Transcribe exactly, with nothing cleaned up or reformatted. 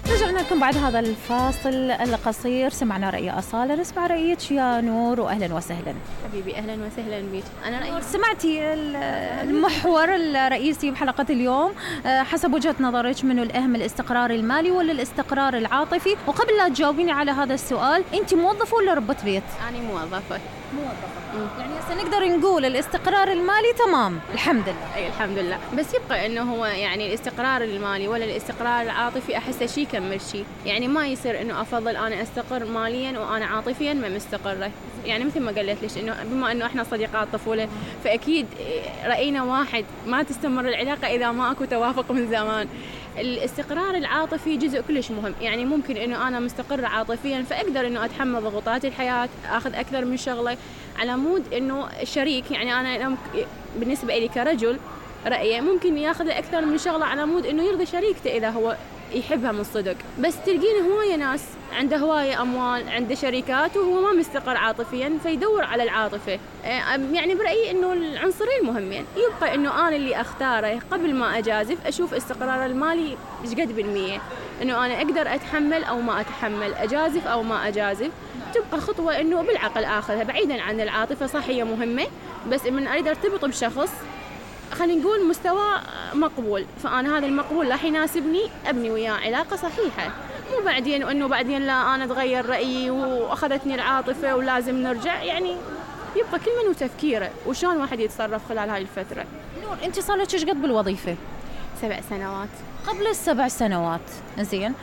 رجعنا لكم بعد هذا الفاصل القصير، سمعنا رأي أصالة، نسمع رأيك يا نور، وأهلا وسهلا. حبيبي أهلا وسهلا بك. أنا رأيي سمعتي المحور الرئيسي بحلقة اليوم، حسب وجهة نظرك منو الأهم، الاستقرار المالي ولا الاستقرار العاطفي؟ وقبل لا تجاوبيني على هذا السؤال، أنت موظفة ولا ربة بيت؟ أنا موظفة. موظفة. يعني هسه نقدر نقول الاستقرار المالي تمام الحمد لله. أي الحمد لله، بس يبقى إنه هو يعني الاستقرار المالي ولا الاستقرار العاطفي أحسه شيء كمل شيء، يعني ما يصير إنه أفضل أنا أستقر ماليا وأنا عاطفيا ما مستقرة. يعني مثل ما قلت ليش إنه بما إنه إحنا صديقات طفولة، فأكيد رأينا واحد، ما تستمر العلاقة إذا ما أكو توافق من زمان. الاستقرار العاطفي جزء كلش مهم، يعني ممكن إنه أنا مستقرة عاطفيا فأقدر إنه أتحمل ضغوطات الحياة، أخذ أكثر من شغلة، على مود إنه الشريك، يعني أنا بالنسبة لي كرجل رأيي ممكن ياخذ أكثر من شغلة على مود إنه يرضي شريكته إذا هو يحبها من صدق. بس تلقين هواية ناس عنده هواية أموال، عنده شركات، وهو ما مستقر عاطفيا فيدور على العاطفة. يعني برأيي إنه العنصرين مهمين، يبقى إنه أنا اللي أختاره قبل ما أجازف أشوف استقرار المالي إيش قد بالمية، إنه أنا أقدر أتحمل أو ما أتحمل، أجازف أو ما أجازف. تبقى خطوة إنه بالعقل آخذها بعيدا عن العاطفة. صح هي مهمة، بس من أريد أرتبط بشخص خلينا نقول مستوى مقبول، فأنا هذا المقبول راح يناسبني، أبني وياه علاقة صحيحة، مو بعدين وإنه بعدين لا أنا أتغير رأيي وأخذتني العاطفة ولازم نرجع. يعني يبقى كل من وتفكيره وشون واحد يتصرف خلال هاي الفترة. نور، أنت صار لك إيش قد بالوظيفة؟ سبع سنوات. قبل السبع سنوات زين